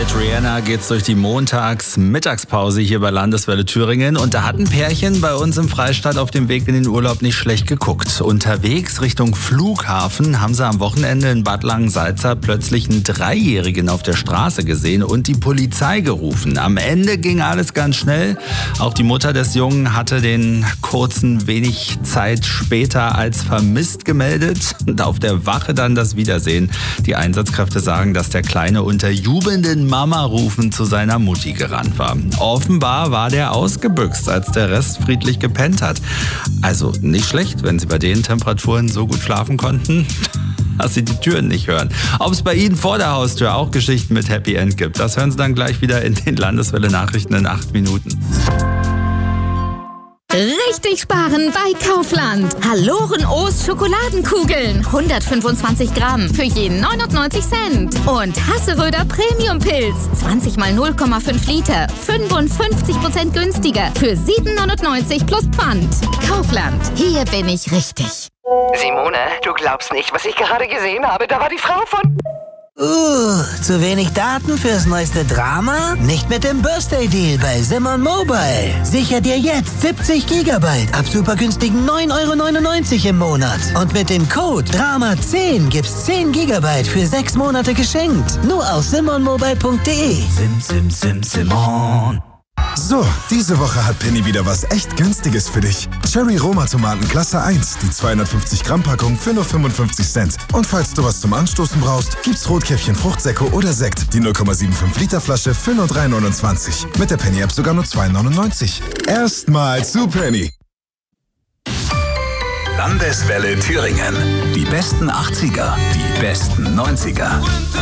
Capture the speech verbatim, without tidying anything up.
Mit Rihanna geht's durch die Montags-Mittagspause hier bei Landeswelle Thüringen. Und da hat ein Pärchen bei uns im Freistaat auf dem Weg in den Urlaub nicht schlecht geguckt. Unterwegs Richtung Flughafen haben sie am Wochenende in Bad Langensalza plötzlich einen Dreijährigen auf der Straße gesehen und die Polizei gerufen. Am Ende ging alles ganz schnell. Auch die Mutter des Jungen hatte den kurzen wenig Zeit später als vermisst gemeldet. Und auf der Wache dann das Wiedersehen. Die Einsatzkräfte sagen, dass der Kleine unter jubelnden Mama-Rufen zu seiner Mutti gerannt war. Offenbar war der ausgebüxt, als der Rest friedlich gepennt hat. Also nicht schlecht, wenn sie bei den Temperaturen so gut schlafen konnten, dass sie die Türen nicht hören. Ob es bei Ihnen vor der Haustür auch Geschichten mit Happy End gibt, das hören Sie dann gleich wieder in den Landeswelle-Nachrichten in acht Minuten. Richtig sparen bei Kaufland. Haloren O's Schokoladenkugeln. hundertfünfundzwanzig Gramm für jeden neunundneunzig Cent. Und Hasseröder Premium Pilz. zwanzig mal null Komma fünf Liter. fünfundfünfzig Prozent günstiger. Für sieben neunundneunzig plus Pfand. Kaufland. Hier bin ich richtig. Simone, du glaubst nicht, was ich gerade gesehen habe. Da war die Frau von... Uh, zu wenig Daten fürs neueste Drama? Nicht mit dem Birthday Deal bei Simon Mobile. Sicher dir jetzt siebzig Gigabyte ab super günstigen neun Euro neunundneunzig im Monat. Und mit dem Code Drama zehn gibt's zehn Gigabyte für sechs Monate geschenkt. Nur auf simonmobile punkt de. Sim, sim, sim, Simon. So, diese Woche hat Penny wieder was echt Günstiges für dich. Cherry Roma Tomaten Klasse eins, die zweihundertfünfzig Gramm Packung für nur fünfundfünfzig Cent. Und falls du was zum Anstoßen brauchst, gibt's Rotkäppchen Fruchtsäcke oder Sekt, die null Komma fünfundsiebzig Liter Flasche für nur drei neunundzwanzig. Mit der Penny App sogar nur zwei neunundneunzig. Erstmal zu Penny. Landeswelle Thüringen. Die besten achtziger, die besten neunziger.